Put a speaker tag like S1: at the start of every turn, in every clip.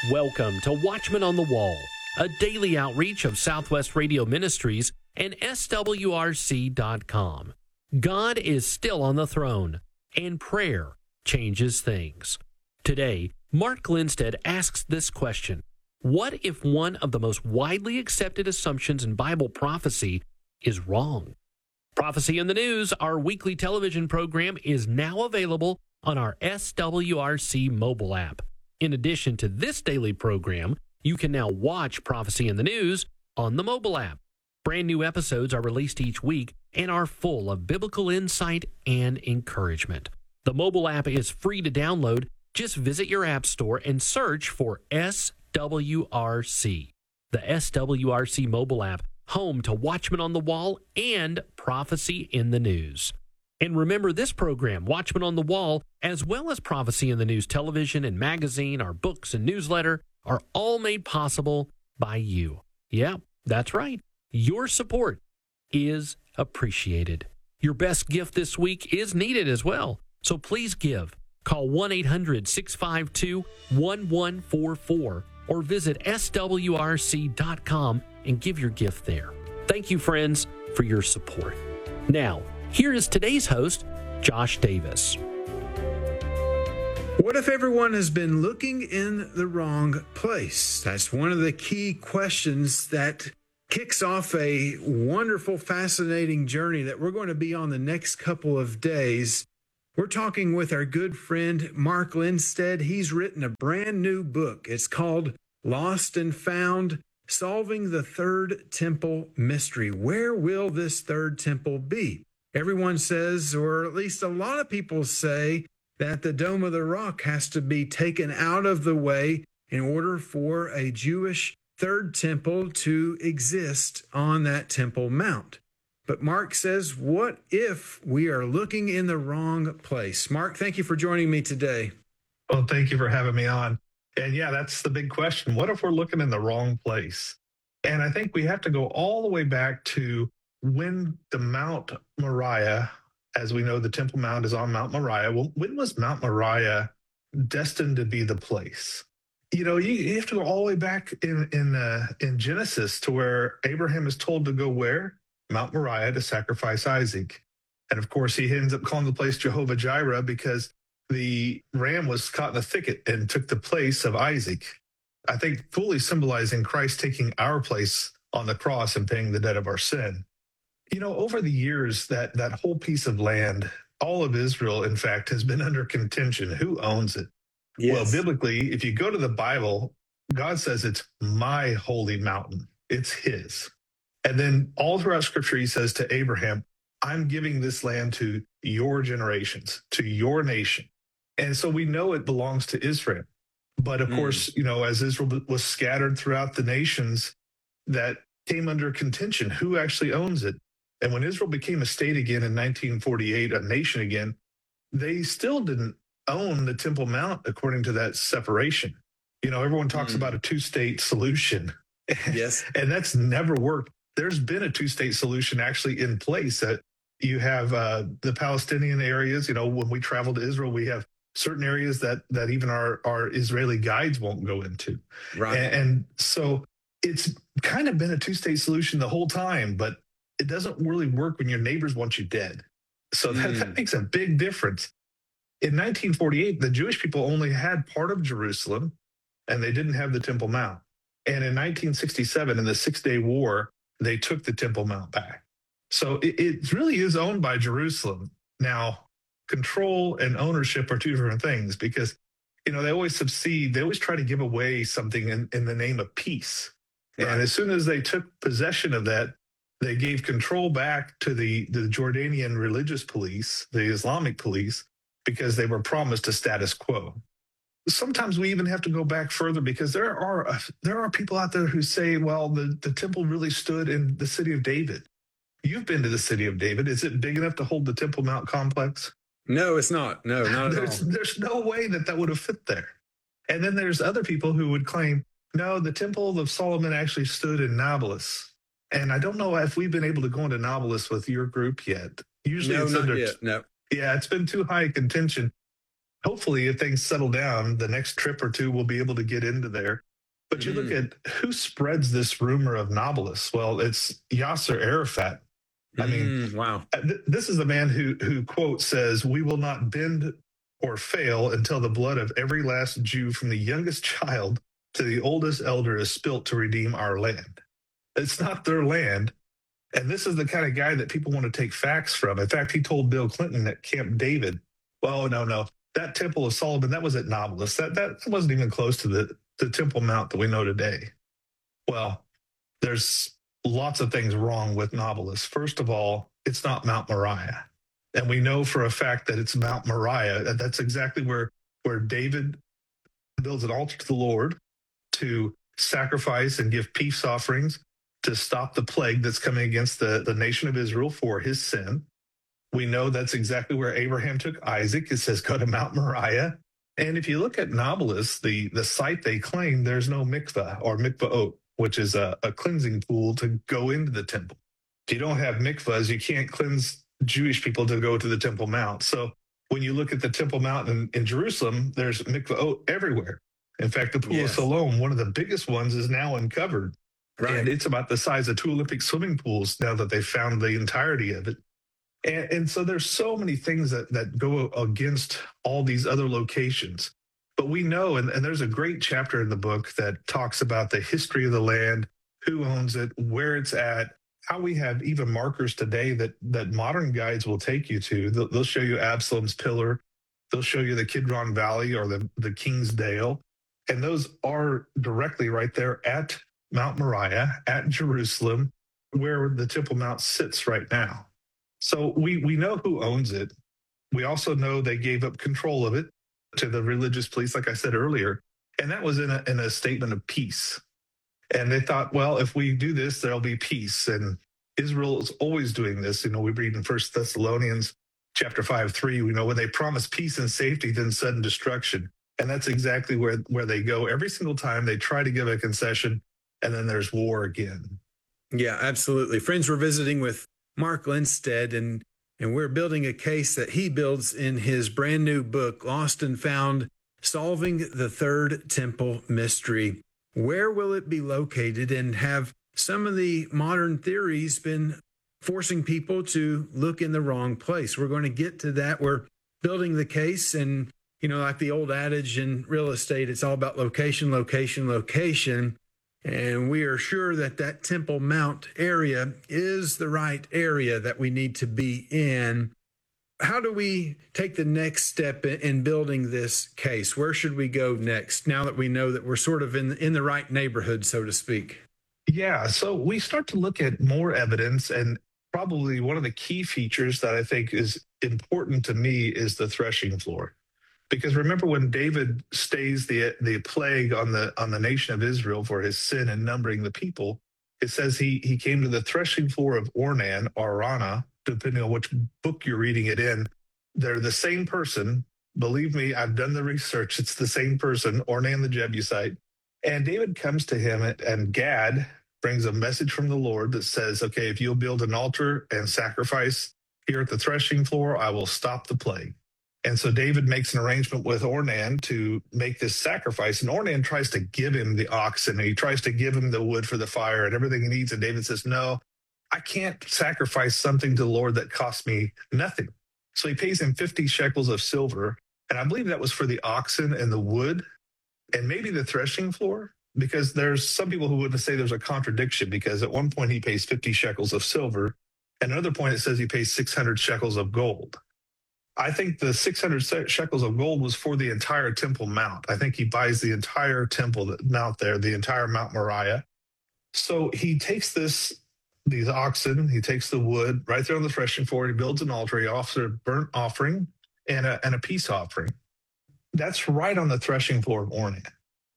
S1: Welcome to Watchmen on the Wall, a daily outreach of Southwest Radio Ministries and SWRC.com. God is still on the throne, and prayer changes things. Today, Mark Lindstedt asks this question: what if one of the most widely accepted assumptions in Bible prophecy is wrong? Prophecy in the News, our weekly television program, is now available on our SWRC mobile app. In addition to this daily program, you can now watch Prophecy in the News on the mobile app. Brand new episodes are released each week and are full of biblical insight and encouragement. The mobile app is free to download. Just visit your app store and search for SWRC. The SWRC mobile app, home to Watchmen on the Wall and Prophecy in the News. And remember, this program, Watchmen on the Wall, as well as Prophecy in the News television and magazine, our books and newsletter, are all made possible by you. Yeah, that's right. Your support is appreciated. Your best gift this week is needed as well. So please give. Call 1-800-652-1144 or visit swrc.com and give your gift there. Thank you, friends, for your support. Now, here is today's host, Josh Davis.
S2: What if everyone has been looking in the wrong place? That's one of the key questions that kicks off a wonderful, fascinating journey that we're going to be on the next couple of days. We're talking with our good friend, Mark Lindstedt. He's written a brand new book. It's called Lost and Found: Solving the Third Temple Mystery. Where will this third temple be? Everyone says, or at least a lot of people say, that the Dome of the Rock has to be taken out of the way in order for a Jewish third temple to exist on that Temple Mount. But Mark says, what if we are looking in the wrong place? Mark, thank you for joining me today.
S3: Well, thank you for having me on. And yeah, that's the big question. What if we're looking in the wrong place? And I think we have to go all the way back to when the Mount Moriah, as we know, the Temple Mount is on Mount Moriah. Well, when was Mount Moriah destined to be the place? You know, you have to go all the way back in Genesis to where Abraham is told to go where? Mount Moriah to sacrifice Isaac. And of course, he ends up calling the place Jehovah Jireh because the ram was caught in a thicket and took the place of Isaac. I think fully symbolizing Christ taking our place on the cross and paying the debt of our sin. You know, over the years, that whole piece of land, all of Israel, in fact, has been under contention. Who owns it? Yes. Well, biblically, if you go to the Bible, God says it's my holy mountain. It's his. And then all throughout Scripture, he says to Abraham, I'm giving this land to your generations, to your nation. And so we know it belongs to Israel. But of course, you know, as Israel was scattered throughout the nations, that came under contention. Who actually owns it? And when Israel became a state again in 1948, a nation again, they still didn't own the Temple Mount according to that separation. You know, everyone talks about a two-state solution. Yes. And that's never worked. There's been a two-state solution actually in place. That you have the Palestinian areas. You know, when we travel to Israel, we have certain areas that even our Israeli guides won't go into. Right. And so it's kind of been a two-state solution the whole time, but it doesn't really work when your neighbors want you dead. So that makes a big difference. In 1948, the Jewish people only had part of Jerusalem, and they didn't have the Temple Mount. And in 1967, in the Six-Day War, they took the Temple Mount back. So it really is owned by Jerusalem. Now, control and ownership are two different things because, you know, they always try to give away something in the name of peace. Right. And as soon as they took possession of that, they gave control back to the Jordanian religious police, the Islamic police, because they were promised a status quo. Sometimes we even have to go back further because there are people out there who say, well, the temple really stood in the city of David. You've been to the city of David. Is it big enough to hold the Temple Mount complex?
S2: No, it's not. No, not at all.
S3: There's no way that would have fit there. And then there's other people who would claim, no, the Temple of Solomon actually stood in Nablus. And I don't know if we've been able to go into Nablus with your group yet. Usually it's under.
S2: Yet. No.
S3: Yeah, it's been too high contention. Hopefully, if things settle down, the next trip or two we'll be able to get into there. But you look at who spreads this rumor of Nablus. Well, it's Yasser Arafat. I mean,
S2: wow.
S3: This is the man who quote says, "We will not bend or fail until the blood of every last Jew from the youngest child to the oldest elder is spilt to redeem our land." It's not their land. And this is the kind of guy that people want to take facts from. In fact, he told Bill Clinton at Camp David, well, no, that Temple of Solomon, that was at Nablus. That wasn't even close to the Temple Mount that we know today. Well, there's lots of things wrong with Nablus. First of all, it's not Mount Moriah. And we know for a fact that it's Mount Moriah. That's exactly where David builds an altar to the Lord to sacrifice and give peace offerings to stop the plague that's coming against the nation of Israel for his sin. We know that's exactly where Abraham took Isaac. It says, go to Mount Moriah. And if you look at Nablus, the site they claim, there's no mikvah or mikvaot, which is a cleansing pool to go into the temple. If you don't have mikvahs, you can't cleanse Jewish people to go to the Temple Mount. So when you look at the Temple Mount in Jerusalem, there's mikvaot everywhere. In fact, the Pool of Siloam, one of the biggest ones, is now uncovered. Right. And it's about the size of 2 Olympic swimming pools now that they've found the entirety of it. And so there's so many things that go against all these other locations. But we know, and there's a great chapter in the book that talks about the history of the land, who owns it, where it's at, how we have even markers today that modern guides will take you to. They'll show you Absalom's Pillar. They'll show you the Kidron Valley or the King's Dale. And those are directly right there at Mount Moriah, at Jerusalem, where the Temple Mount sits right now. So we know who owns it. We also know they gave up control of it to the religious police, like I said earlier. And that was in a statement of peace. And they thought, well, if we do this, there'll be peace. And Israel is always doing this. You know, we read in 1 Thessalonians chapter 5:3, we know when they promise peace and safety, then sudden destruction. And that's exactly where they go. Every single time they try to give a concession, and then there's war again.
S2: Yeah, absolutely. Friends, we're visiting with Mark Lindstead, and we're building a case that he builds in his brand new book, Lost and Found, Solving the Third Temple Mystery. Where will it be located, and have some of the modern theories been forcing people to look in the wrong place? We're going to get to that. We're building the case, and, you know, like the old adage in real estate, it's all about location, location, location. And we are sure that Temple Mount area is the right area that we need to be in. How do we take the next step in building this case? Where should we go next, now that we know that we're sort of in the right neighborhood, so to speak?
S3: Yeah, so we start to look at more evidence, and probably one of the key features that I think is important to me is the threshing floor. Because remember, when David stays the plague on the nation of Israel for his sin and numbering the people, it says he came to the threshing floor of Ornan, or Arana, depending on which book you're reading it in. They're the same person. Believe me, I've done the research. It's the same person, Ornan the Jebusite. And David comes to him, and Gad brings a message from the Lord that says, okay, if you'll build an altar and sacrifice here at the threshing floor, I will stop the plague. And so David makes an arrangement with Ornan to make this sacrifice. And Ornan tries to give him the oxen. And he tries to give him the wood for the fire and everything he needs. And David says, no, I can't sacrifice something to the Lord that costs me nothing. So he pays him 50 shekels of silver. And I believe that was for the oxen and the wood and maybe the threshing floor, because there's some people who would say there's a contradiction, because at one point he pays 50 shekels of silver. At another point, it says he pays 600 shekels of gold. I think the 600 shekels of gold was for the entire Temple Mount. I think he buys the entire temple mount there, the entire Mount Moriah. So he takes these oxen, he takes the wood right there on the threshing floor, he builds an altar, he offers a burnt offering and a peace offering. That's right on the threshing floor of Ornan.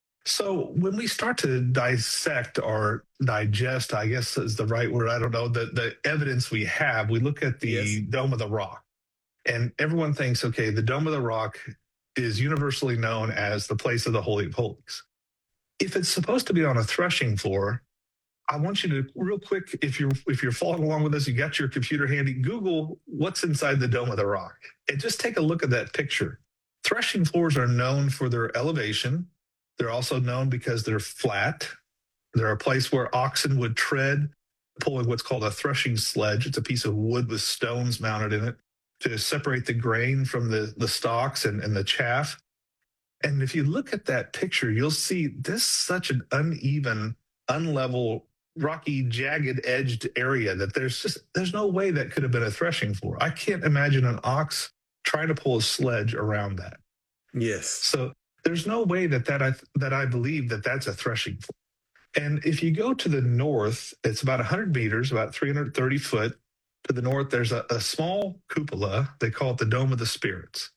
S3: So when we start to dissect or digest, I guess is the right word, I don't know, the evidence we have, we look at the Dome of the Rock. And everyone thinks, okay, the Dome of the Rock is universally known as the place of the Holy of Holies. If it's supposed to be on a threshing floor, I want you to, real quick, if you're following along with us, you got your computer handy, Google what's inside the Dome of the Rock. And just take a look at that picture. Threshing floors are known for their elevation. They're also known because they're flat. They're a place where oxen would tread, pulling what's called a threshing sledge. It's a piece of wood with stones mounted in it to separate the grain from the stalks and the chaff. And if you look at that picture, you'll see this such an uneven, unlevel, rocky, jagged edged area that there's no way that could have been a threshing floor. I can't imagine an ox trying to pull a sledge around that.
S2: Yes.
S3: So there's no way that I believe that that's a threshing floor. And if you go to the north, it's about 100 meters, about 330 foot. To the north, there's a small cupola. They call it the Dome of the Spirits.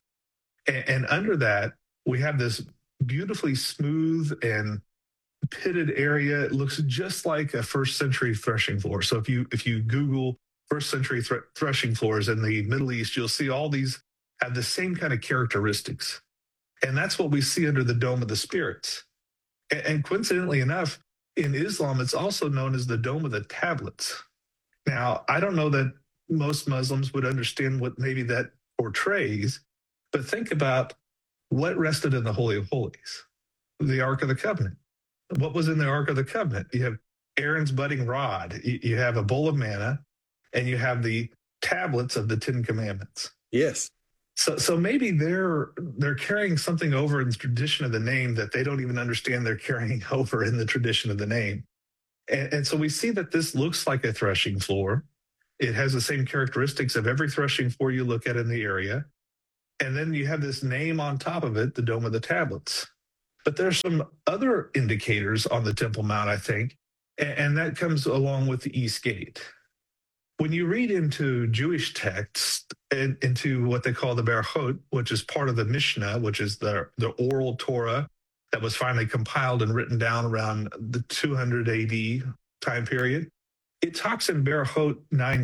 S3: And under that, we have this beautifully smooth and pitted area. It looks just like a first century threshing floor. So if you Google first century threshing floors in the Middle East, you'll see all these have the same kind of characteristics. And that's what we see under the Dome of the Spirits. And coincidentally enough, in Islam, it's also known as the Dome of the Tablets. Now, I don't know that most Muslims would understand what maybe that portrays, but think about what rested in the Holy of Holies, the Ark of the Covenant. What was in the Ark of the Covenant? You have Aaron's budding rod, you have a bowl of manna, and you have the tablets of the Ten Commandments.
S2: Yes.
S3: So maybe they're carrying something over in the tradition of the name that they don't even understand they're carrying over in the tradition of the name. And so we see that this looks like a threshing floor. It has the same characteristics of every threshing floor you look at in the area. And then you have this name on top of it, the Dome of the Tablets. But there's some other indicators on the Temple Mount, I think, and that comes along with the East Gate. When you read into Jewish texts and into what they call the Berachot, which is part of the Mishnah, which is the oral Torah that was finally compiled and written down around the 200 AD time period, it talks in Berachot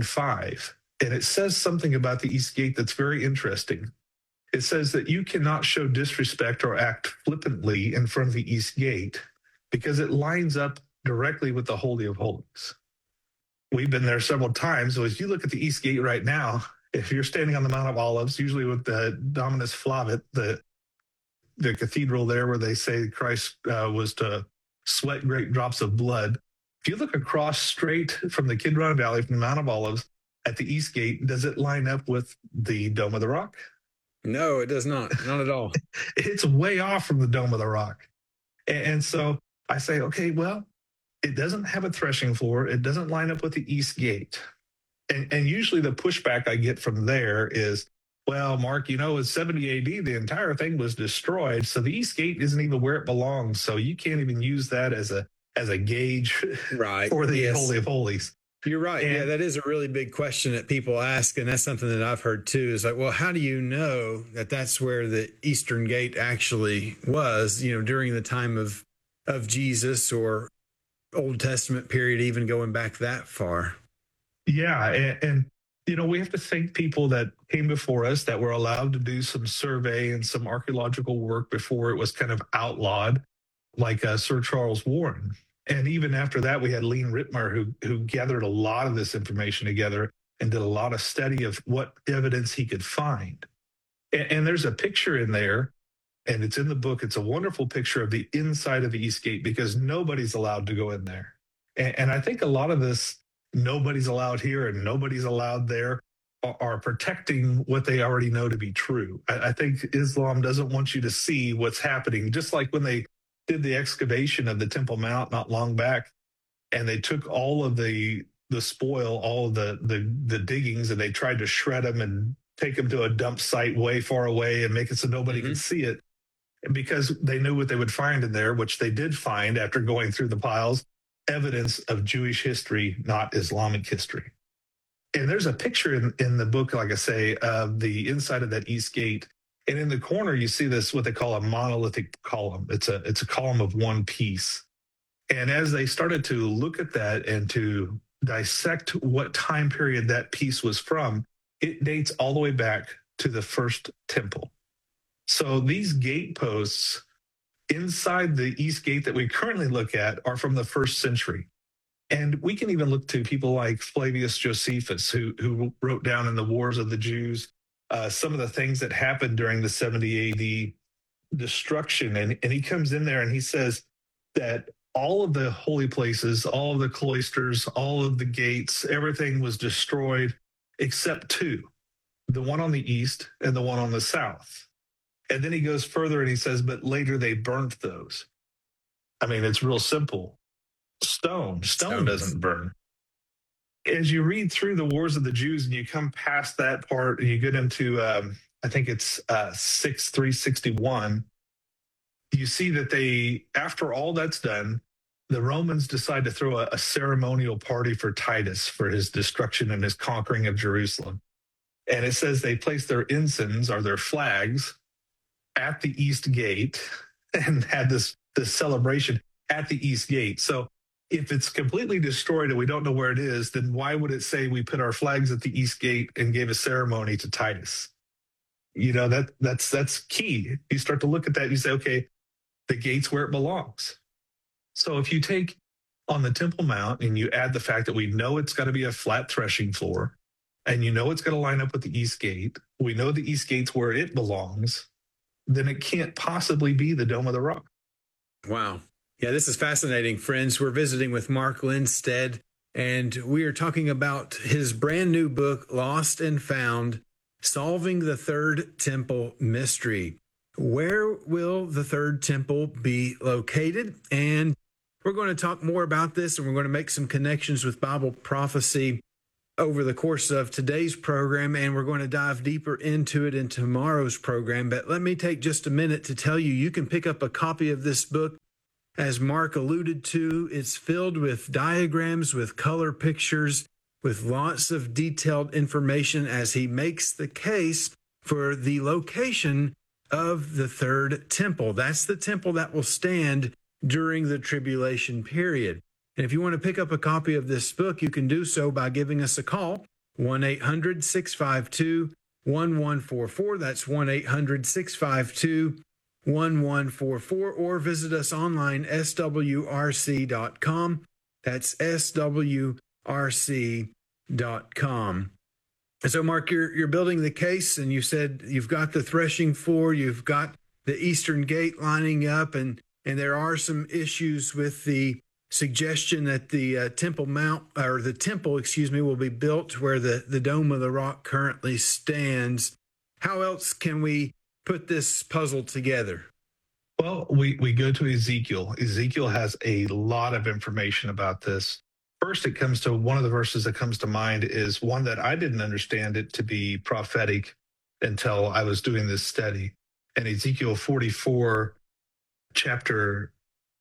S3: 9:5, and it says something about the East Gate that's very interesting. It says that you cannot show disrespect or act flippantly in front of the East Gate because it lines up directly with the Holy of Holies. We've been there several times. So as you look at the East Gate right now, if you're standing on the Mount of Olives, usually with the Dominus Flavit, the cathedral there where they say Christ was to sweat great drops of blood. If you look across straight from the Kidron Valley, from the Mount of Olives at the East Gate, does it line up with the Dome of the Rock?
S2: No, it does not. Not at all.
S3: It's way off from the Dome of the Rock. And so I say, okay, well, it doesn't have a threshing floor. It doesn't line up with the East Gate. And usually the pushback I get from there is, well, Mark, in 70 AD, the entire thing was destroyed. So the East Gate isn't even where it belongs. So you can't even use that as a gauge
S2: right.
S3: for the
S2: Yes.
S3: Holy of Holies.
S2: You're right. Yeah, that is a really big question that people ask. And that's something that I've heard too, is like, well, how do you know that that's where the Eastern Gate actually was, during the time of Jesus or Old Testament period, even going back that far?
S3: Yeah. And we have to thank people that came before us that were allowed to do some survey and some archaeological work before it was kind of outlawed, like Sir Charles Warren. And even after that, we had Lean Rittmer, who gathered a lot of this information together and did a lot of study of what evidence he could find. And there's a picture in there, and it's in the book. It's a wonderful picture of the inside of the East Gate because nobody's allowed to go in there. And I think a lot of this, nobody's allowed here and nobody's allowed there, are protecting what they already know to be true. I think Islam doesn't want you to see what's happening, just like when they did the excavation of the Temple Mount not long back, and they took all of the spoil, all of the diggings, and they tried to shred them and take them to a dump site way far away and make it so nobody can see it, because they knew what they would find in there, which they did find after going through the piles, evidence of Jewish history, not Islamic history. And there's a picture in the book, like I say, of the inside of that East Gate. And in the corner, you see this, what they call a monolithic column. It's a column of one piece. And as they started to look at that and to dissect what time period that piece was from, it dates all the way back to the first temple. So these gate posts inside the East Gate that we currently look at are from the first century. And we can even look to people like Flavius Josephus, who wrote down in the Wars of the Jews some of the things that happened during the 70 AD destruction. And he comes in there and he says that all of the holy places, all of the cloisters, all of the gates, everything was destroyed except two, the one on the east and the one on the south. And then he goes further and he says, but later they burnt those. I mean, it's real simple. Stone doesn't burn. As you read through the Wars of the Jews and you come past that part and you get into, I think it's 361, you see that they, after all that's done, the Romans decide to throw a ceremonial party for Titus for his destruction and his conquering of Jerusalem. And it says they placed their ensigns or their flags at the East Gate and had this celebration at the East Gate. So if it's completely destroyed and we don't know where it is, then why would it say we put our flags at the East Gate and gave a ceremony to Titus? You know, that's key. You start to look at that and you say, okay, the gate's where it belongs. So if you take on the Temple Mount and you add the fact that we know it's got to be a flat threshing floor and you know it's going to line up with the East Gate, we know the East Gate's where it belongs, then it can't possibly be the Dome of the Rock.
S2: Wow. Yeah, this is fascinating, friends. We're visiting with Mark Lindstedt, and we are talking about his brand new book, Lost and Found, Solving the Third Temple Mystery. Where will the Third Temple be located? And we're going to talk more about this, and we're going to make some connections with Bible prophecy over the course of today's program, and we're going to dive deeper into it in tomorrow's program. But let me take just a minute to tell you, you can pick up a copy of this book. As Mark alluded to, it's filled with diagrams, with color pictures, with lots of detailed information as he makes the case for the location of the Third Temple. That's the temple that will stand during the tribulation period. And if you want to pick up a copy of this book, you can do so by giving us a call, 1-800-652-1144. That's 1-800-652-1144, or visit us online, swrc.com. That's swrc.com. And so, Mark, you're building the case, and you said you've got the threshing floor, you've got the Eastern Gate lining up, and there are some issues with the suggestion that the Temple Mount, or the temple, will be built where the Dome of the Rock currently stands. How else can we put this puzzle together?
S3: Well, we go to Ezekiel. Ezekiel has a lot of information about this. First, it comes to one of the verses that comes to mind is one that I didn't understand it to be prophetic until I was doing this study. And Ezekiel 44, chapter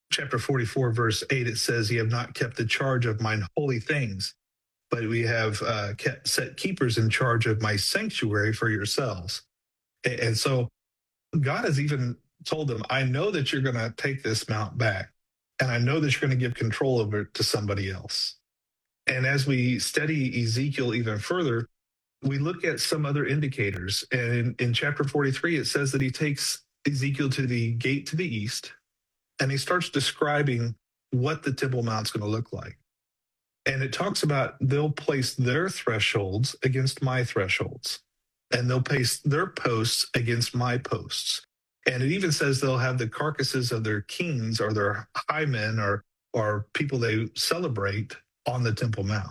S3: 44, verse 8, it says, "Ye have not kept the charge of mine holy things, but we have set keepers in charge of my sanctuary for yourselves." And so God has even told them, I know that you're going to take this mount back, and I know that you're going to give control over it to somebody else. And as we study Ezekiel even further, we look at some other indicators. And in chapter 43, it says that he takes Ezekiel to the gate to the east, and he starts describing what the Temple Mount's going to look like. And it talks about they'll place their thresholds against my thresholds, and they'll place their posts against my posts. And it even says they'll have the carcasses of their kings or their high men or people they celebrate on the Temple Mount.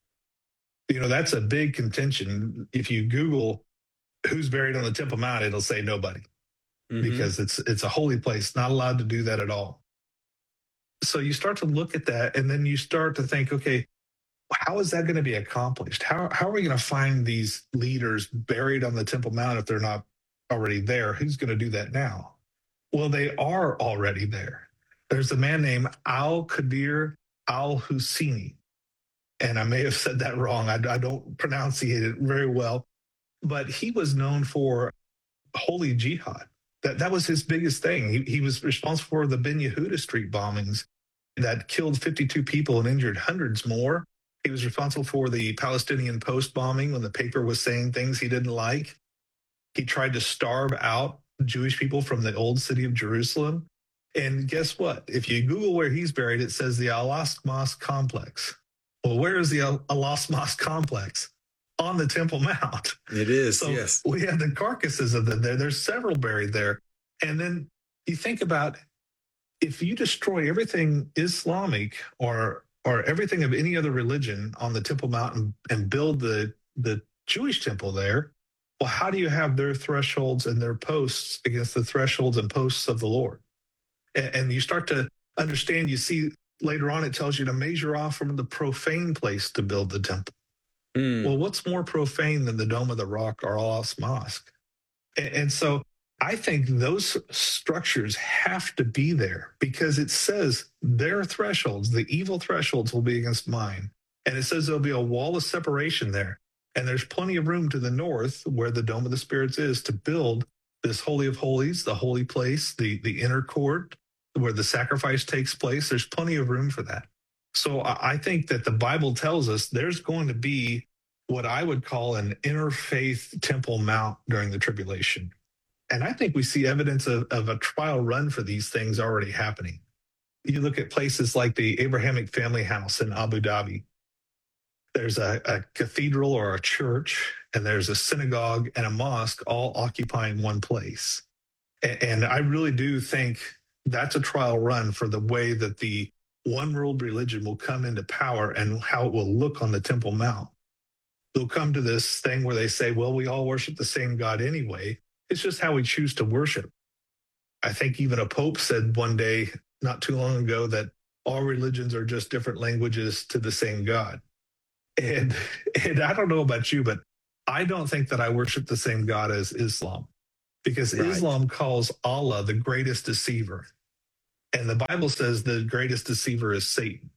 S3: You know, that's a big contention. If you Google who's buried on the Temple Mount, it'll say nobody. Because it's a holy place, not allowed to do that at all. So you start to look at that, and then you start to think, okay, how is that going to be accomplished? How are we going to find these leaders buried on the Temple Mount if they're not already there? Who's going to do that now? Well, they are already there. There's a man named Al-Qadir al-Husseini, and I may have said that wrong. I don't pronunciate it very well, but he was known for holy jihad. That was his biggest thing. He was responsible for the Ben Yehuda Street bombings that killed 52 people and injured hundreds more. He was responsible for the Palestinian Post bombing when the paper was saying things he didn't like. He tried to starve out Jewish people from the old city of Jerusalem. And guess what? If you Google where he's buried, it says the Al-Aqsa Mosque complex. Well, where is the Al-Aqsa Mosque complex? on the Temple Mount.
S2: It is,
S3: So
S2: yes.
S3: we have the carcasses of them there. There's several buried there. And then you think about, if you destroy everything Islamic or everything of any other religion on the Temple Mount and build the Jewish temple there, well, how do you have their thresholds and their posts against the thresholds and posts of the Lord? And you start to understand, you see later on, it tells you to measure off from the profane place to build the temple. Well, what's more profane than the Dome of the Rock or Al-Aqsa Mosque? And so I think those structures have to be there, because it says their thresholds, the evil thresholds, will be against mine. And it says there'll be a wall of separation there. And there's plenty of room to the north, where the Dome of the Spirits is, to build this Holy of Holies, the holy place, the inner court, where the sacrifice takes place. There's plenty of room for that. So I think that the Bible tells us there's going to be what I would call an interfaith Temple Mount during the tribulation. And I think we see evidence of a trial run for these things already happening. You look at places like the Abrahamic Family House in Abu Dhabi. There's a cathedral or a church, and there's a synagogue and a mosque all occupying one place. And I really do think that's a trial run for the way that the one world religion will come into power and how it will look on the Temple Mount. They'll come to this thing where they say, well, we all worship the same God anyway. It's just how we choose to worship. I think even a pope said one day, not too long ago, that all religions are just different languages to the same God. And I don't know about you, but I don't think that I worship the same God as Islam, because Islam calls Allah the greatest deceiver. And the Bible says the greatest deceiver is Satan.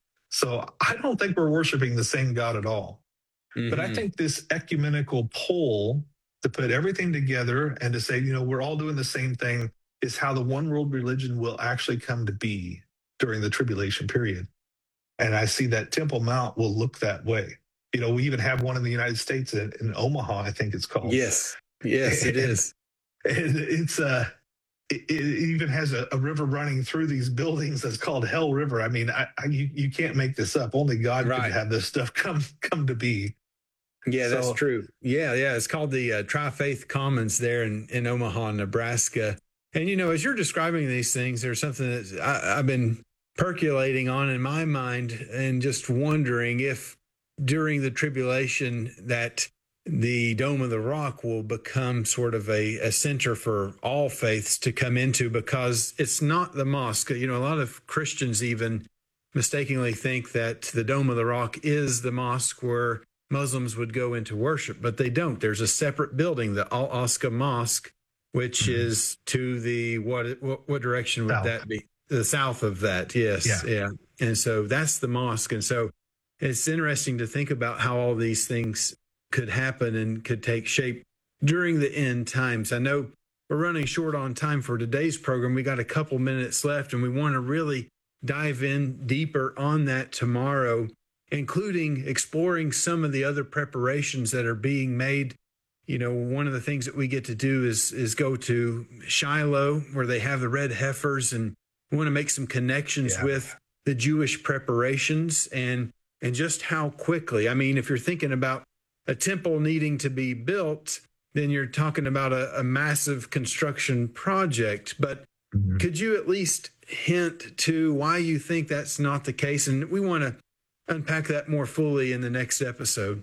S3: So I don't think we're worshiping the same God at all. Mm-hmm. But I think this ecumenical pull to put everything together and to say, we're all doing the same thing, is how the one world religion will actually come to be during the tribulation period. And I see that Temple Mount will look that way. We even have one in the United States in Omaha, I think it's called.
S2: Yes, it is.
S3: And it even has a river running through these buildings that's called Hell River. I mean, you can't make this up. Only God could have this stuff come to be.
S2: Yeah, that's true. Yeah. It's called the Tri-Faith Commons there in Omaha, Nebraska. And, as you're describing these things, there's something that I've been percolating on in my mind, and just wondering if during the tribulation that the Dome of the Rock will become sort of a center for all faiths to come into, because it's not the mosque. A lot of Christians even mistakenly think that the Dome of the Rock is the mosque where Muslims would go into worship, but they don't. There's a separate building, the Al-Aqsa Mosque, which is to the, what direction would that be? The south of that, yes. Yeah. And so that's the mosque. And so it's interesting to think about how all these things could happen and could take shape during the end times. I know we're running short on time for today's program. We got a couple minutes left, and we want to really dive in deeper on that tomorrow, including exploring some of the other preparations that are being made. One of the things that we get to do is go to Shiloh, where they have the red heifers, and we want to make some connections with the Jewish preparations and just how quickly. I mean, if you're thinking about a temple needing to be built, then you're talking about a massive construction project. But could you at least hint to why you think that's not the case? And we want to unpack that more fully in the next episode.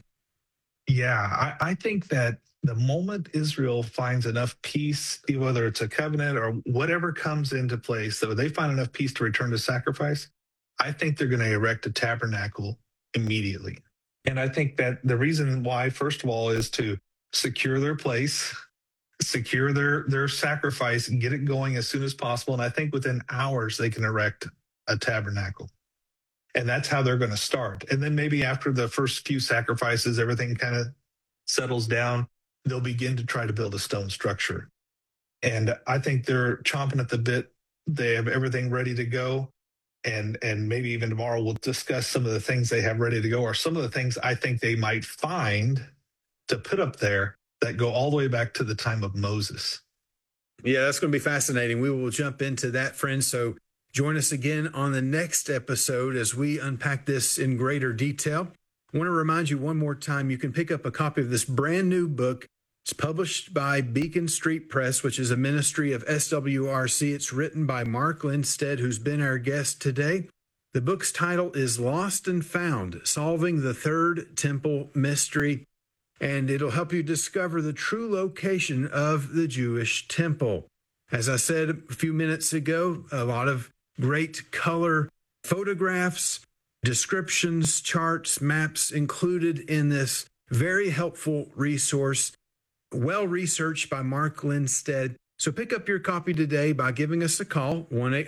S3: Yeah, I think that the moment Israel finds enough peace, whether it's a covenant or whatever comes into place, so they find enough peace to return to sacrifice, I think they're going to erect a tabernacle immediately. And I think that the reason why, first of all, is to secure their place, secure their sacrifice, and get it going as soon as possible. And I think within hours, they can erect a tabernacle. And that's how they're going to start. And then maybe after the first few sacrifices, everything kind of settles down, they'll begin to try to build a stone structure. And I think they're chomping at the bit. They have everything ready to go. And maybe even tomorrow we'll discuss some of the things they have ready to go, or some of the things I think they might find to put up there that go all the way back to the time of Moses.
S2: Yeah, that's going to be fascinating. We will jump into that, friends. So join us again on the next episode as we unpack this in greater detail. I want to remind you one more time, you can pick up a copy of this brand new book. It's published by Beacon Street Press, which is a ministry of SWRC. It's written by Mark Lindstead, who's been our guest today. The book's title is Lost and Found, Solving the Third Temple Mystery, and it'll help you discover the true location of the Jewish temple. As I said a few minutes ago, a lot of great color photographs, descriptions, charts, maps included in this very helpful resource, well researched by Mark Lindstead. So pick up your copy today by giving us a call,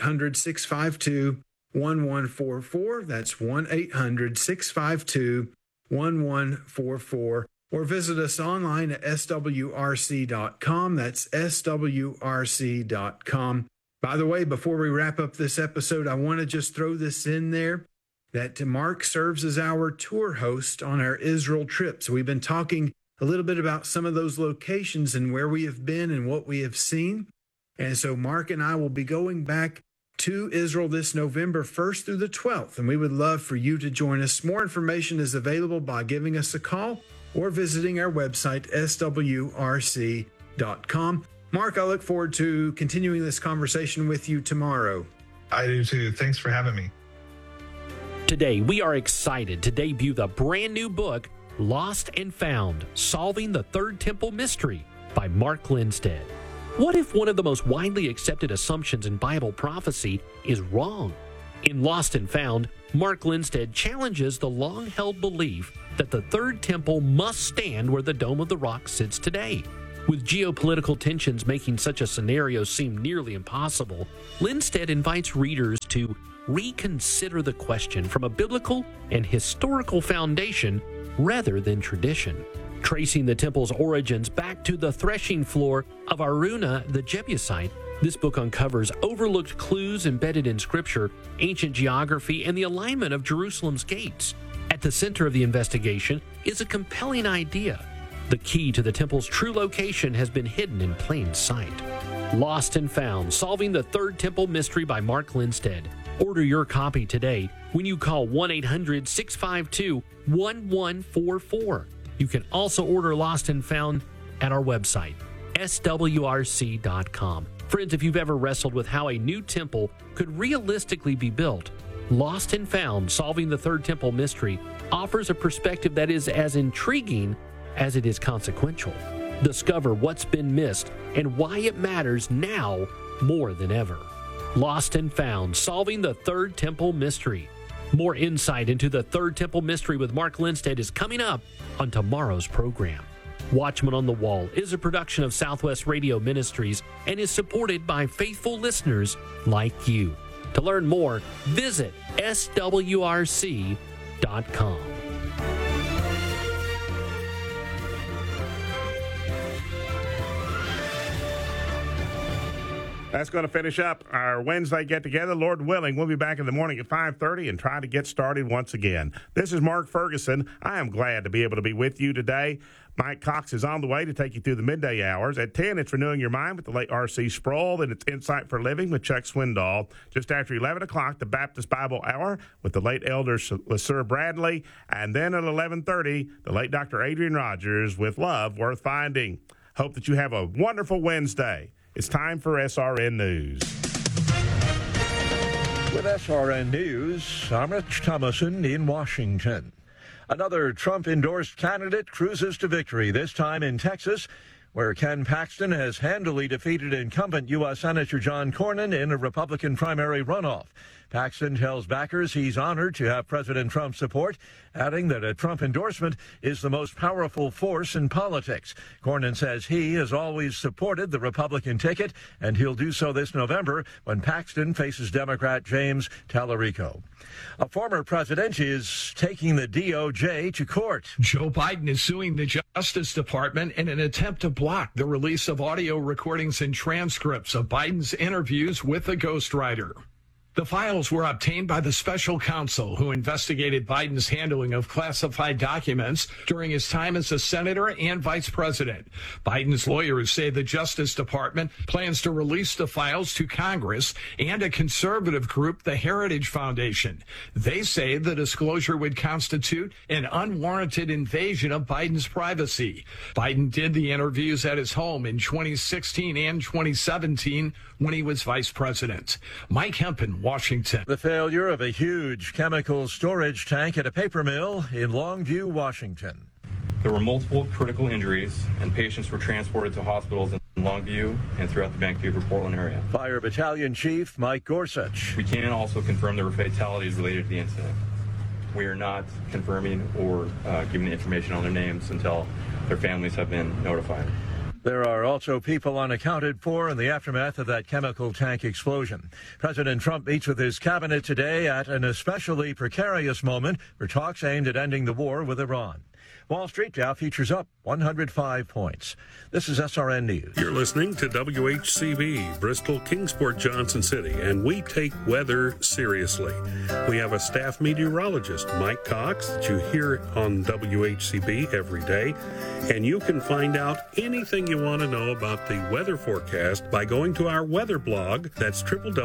S2: 1-800-652-1144. That's 1-800-652-1144. Or visit us online at swrc.com. That's swrc.com. By the way, before we wrap up this episode, I want to just throw this in there that Mark serves as our tour host on our Israel trip. So we've been talking a little bit about some of those locations and where we have been and what we have seen. And so Mark and I will be going back to Israel this November 1st through the 12th. And we would love for you to join us. More information is available by giving us a call or visiting our website, swrc.com. Mark, I look forward to continuing this conversation with you tomorrow.
S3: I do too. Thanks for having me.
S1: Today, we are excited to debut the brand new book, Lost and Found, Solving the Third Temple Mystery by Mark Lindstead. What if one of the most widely accepted assumptions in Bible prophecy is wrong? In Lost and Found, Mark Lindstead challenges the long-held belief that the Third Temple must stand where the Dome of the Rock sits today. With geopolitical tensions making such a scenario seem nearly impossible, Lindstead invites readers to reconsider the question from a biblical and historical foundation rather than tradition. Tracing the temple's origins back to the threshing floor of Araunah the Jebusite, this book uncovers overlooked clues embedded in Scripture, ancient geography, and the alignment of Jerusalem's gates. At the center of the investigation is a compelling idea. The key to the temple's true location has been hidden in plain sight. Lost and Found, Solving the Third Temple Mystery by Mark Lindstead. Order your copy today when you call 1-800-652-1144. You can also order Lost and Found at our website, swrc.com. Friends, if you've ever wrestled with how a new temple could realistically be built, Lost and Found, Solving the Third Temple Mystery offers a perspective that is as intriguing as it is consequential. Discover what's been missed and why it matters now more than ever. Lost and Found, Solving the Third Temple Mystery. More insight into the Third Temple Mystery with Mark Lindstead is coming up on tomorrow's program. Watchman on the Wall is a production of Southwest Radio Ministries and is supported by faithful listeners like you. To learn more, visit swrc.com.
S4: That's going to finish up our Wednesday get-together. Lord willing, we'll be back in the morning at 5:30 and try to get started once again. This is Mark Ferguson. I am glad to be able to be with you today. Mike Cox is on the way to take you through the midday hours. At 10, it's Renewing Your Mind with the late R.C. Sproul, and it's Insight for Living with Chuck Swindoll. Just after 11 o'clock, the Baptist Bible Hour with the late Elder LeSueur Bradley. And then at 11:30, the late Dr. Adrian Rogers with Love Worth Finding. Hope that you have a wonderful Wednesday. It's time for SRN News.
S5: With SRN News, I'm Rich Thomason in Washington. Another Trump-endorsed candidate cruises to victory, this time in Texas, where Ken Paxton has handily defeated incumbent U.S. Senator John Cornyn in a Republican primary runoff. Paxton tells backers he's honored to have President Trump's support, adding that a Trump endorsement is the most powerful force in politics. Cornyn says he has always supported the Republican ticket, and he'll do so this November when Paxton faces Democrat James Tallarico. A former president is taking the DOJ to court.
S6: Joe Biden is suing the Justice Department in an attempt to block the release of audio recordings and transcripts of Biden's interviews with a ghostwriter. The files were obtained by the special counsel who investigated Biden's handling of classified documents during his time as a senator and vice president. Biden's lawyers say the Justice Department plans to release the files to Congress and a conservative group, the Heritage Foundation. They say the disclosure would constitute an unwarranted invasion of Biden's privacy. Biden did the interviews at his home in 2016 and 2017 when he was vice president. Mike Hempen, Washington.
S5: The failure of a huge chemical storage tank at a paper mill in Longview, Washington.
S7: There were multiple critical injuries, and patients were transported to hospitals in Longview and throughout the Vancouver-Portland area.
S5: Fire Battalion Chief Mike Gorsuch.
S7: We can also confirm there were fatalities related to the incident. We are not confirming or giving information on their names until their families have been notified.
S5: There are also people unaccounted for in the aftermath of that chemical tank explosion. President Trump meets with his cabinet today at an especially precarious moment for talks aimed at ending the war with Iran. Wall Street Dow features up 105 points. This is SRN News.
S8: You're listening to WHCB, Bristol, Kingsport, Johnson City, and we take weather seriously. We have a staff meteorologist, Mike Cox, that you hear on WHCB every day, and you can find out anything you want to know about the weather forecast by going to our weather blog. That's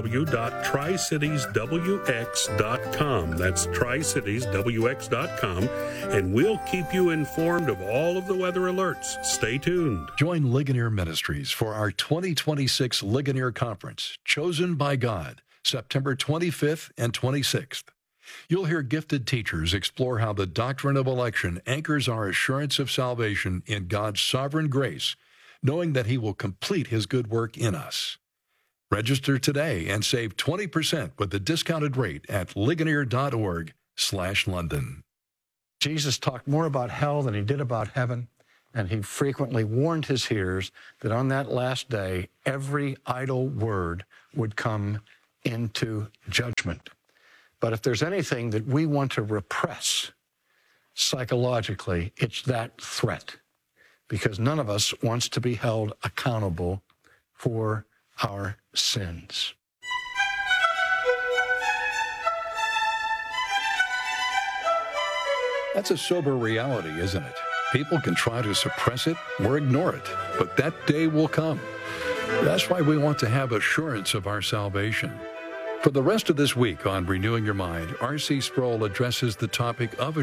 S8: www.tricitieswx.com. That's tricitieswx.com, and we'll keep you informed of all of the weather alerts. Stay tuned.
S9: Join Ligonier Ministries for our 2026 Ligonier Conference, Chosen by God, September 25th and 26th. You'll hear gifted teachers explore how the doctrine of election anchors our assurance of salvation in God's sovereign grace, knowing that He will complete His good work in us. Register today and save 20% with the discounted rate at ligonier.org/London.
S10: Jesus talked more about hell than He did about heaven, and He frequently warned His hearers that on that last day, every idle word would come into judgment. But if there's anything that we want to repress psychologically, it's that threat, because none of us wants to be held accountable for our sins.
S9: That's a sober reality, isn't it? People can try to suppress it or ignore it, but that day will come. That's why we want to have assurance of our salvation. For the rest of this week on Renewing Your Mind, R.C. Sproul addresses the topic of